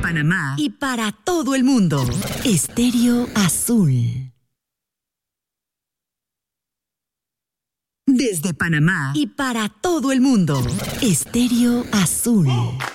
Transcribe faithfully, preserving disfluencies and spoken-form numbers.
Panamá y para todo el mundo. Estéreo Azul. Desde Panamá y para todo el mundo. Estéreo Azul.